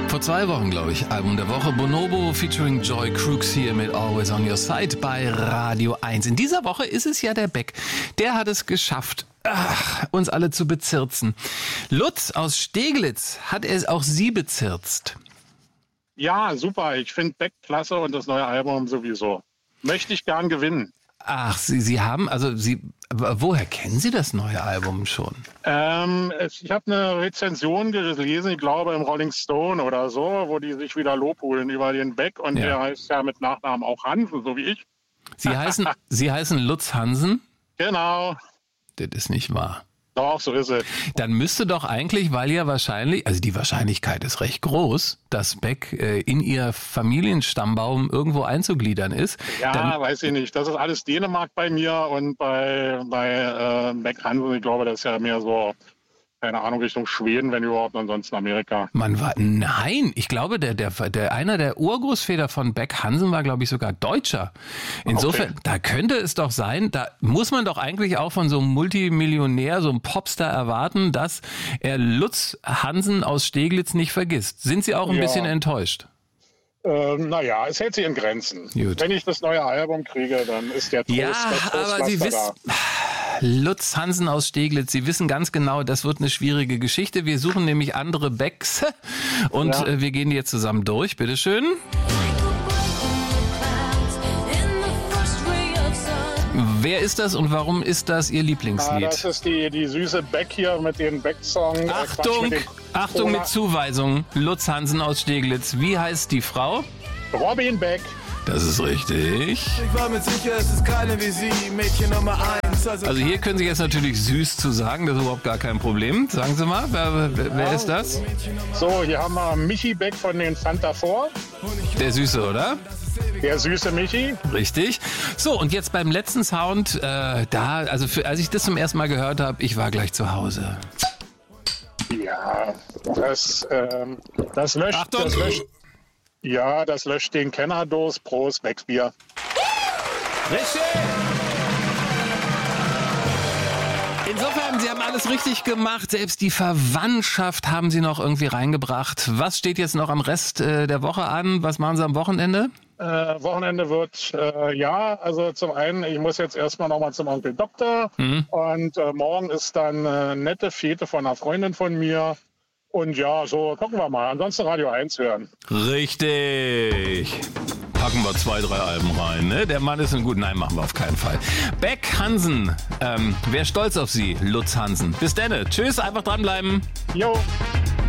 Vor 2 Wochen, glaube ich, Album der Woche. Bonobo featuring Joy Crooks hier mit Always on Your Side bei Radio 1. In dieser Woche ist es ja der Beck. Der hat es geschafft, uns alle zu bezirzen. Lutz aus Steglitz hat es auch Sie bezirzt. Ja, super. Ich finde Beck klasse und das neue Album sowieso. Möchte ich gern gewinnen. Ach, Sie haben, woher kennen Sie das neue Album schon? Ich habe eine Rezension gelesen, ich glaube im Rolling Stone oder so, wo die sich wieder lobhudeln über den Beck und der heißt ja mit Nachnamen auch Hansen, so wie ich. Sie heißen Lutz Hansen? Genau. Das ist nicht wahr. Doch, so ist es. Dann müsste doch eigentlich, weil ja wahrscheinlich, also die Wahrscheinlichkeit ist recht groß, dass Beck in Ihr Familienstammbaum irgendwo einzugliedern ist. Ja, weiß ich nicht. Das ist alles Dänemark bei mir und bei Beck Hansen, ich glaube, das ist ja mehr so, keine Ahnung, Richtung Schweden, wenn überhaupt, ansonsten Amerika. Nein, ich glaube, einer der Urgroßväter von Beck Hansen war, glaube ich, sogar Deutscher. Insofern, Da könnte es doch sein, da muss man doch eigentlich auch von so einem Multimillionär, so einem Popstar erwarten, dass er Lutz Hansen aus Steglitz nicht vergisst. Sind Sie auch ein bisschen enttäuscht? Naja, es hält sich in Grenzen. Gut. Wenn ich das neue Album kriege, dann ist der aber Sie wissen, Lutz Hansen aus Steglitz, Sie wissen ganz genau, das wird eine schwierige Geschichte. Wir suchen nämlich andere Becks und wir gehen die jetzt zusammen durch. Bitteschön. Wer ist das und warum ist das Ihr Lieblingslied? Das ist die süße Beck hier mit dem Beck-Song. Achtung mit Zuweisung. Lutz Hansen aus Steglitz. Wie heißt die Frau? Robin Beck. Das ist richtig. Ich war mir sicher, es ist keine wie Sie, Mädchen Nummer 1. Also hier können Sie jetzt natürlich süß zu sagen, das ist überhaupt gar kein Problem. Sagen Sie mal, wer ist das? So, hier haben wir Michi Beck von den Fanta 4. Der Süße, oder? Der süße Michi. Richtig. So, und jetzt beim letzten Sound, als ich das zum ersten Mal gehört habe, ich war gleich zu Hause. Ja, das löscht. Achtung. Das löscht den Kennerdos. Prost, Beckbier. Richtig! Insofern, Sie haben alles richtig gemacht. Selbst die Verwandtschaft haben Sie noch irgendwie reingebracht. Was steht jetzt noch am Rest der Woche an? Was machen Sie am Wochenende? Wochenende wird, also zum einen, ich muss jetzt erstmal nochmal zum Onkel Doktor. Und morgen ist dann eine nette Fete von einer Freundin von mir. Und ja, so gucken wir mal. Ansonsten Radio 1 hören. Richtig. Packen wir 2, 3 Alben rein, ne? Der Mann ist ein gut. Nein, machen wir auf keinen Fall. Beck Hansen. Wer stolz auf Sie? Lutz Hansen. Bis denne. Tschüss, einfach dranbleiben. Jo.